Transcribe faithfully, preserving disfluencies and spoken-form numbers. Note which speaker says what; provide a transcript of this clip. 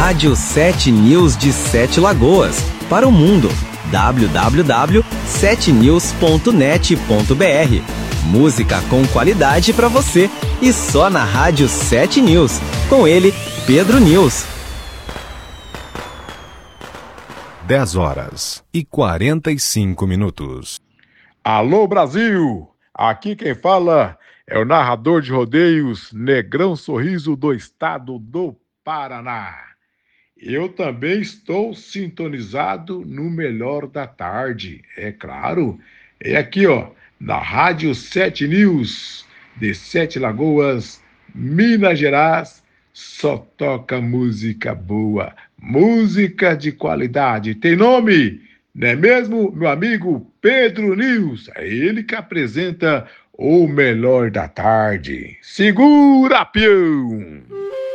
Speaker 1: Rádio sete News de Sete Lagoas, para o mundo. w w w ponto sete news ponto net ponto b r. Música com qualidade para você e só na Rádio sete News. Com ele, Pedro News.
Speaker 2: dez horas e quarenta e cinco minutos.
Speaker 3: Alô, Brasil! Aqui quem fala é o narrador de rodeios Negrão Sorriso do estado do Paraná. Eu também estou sintonizado no melhor da tarde, é claro. É aqui, ó, na Rádio sete News de Sete Lagoas, Minas Gerais. Só toca música boa, música de qualidade. Tem nome, não é mesmo, meu amigo Pedro News? É ele que apresenta o melhor da tarde. Segura, peão!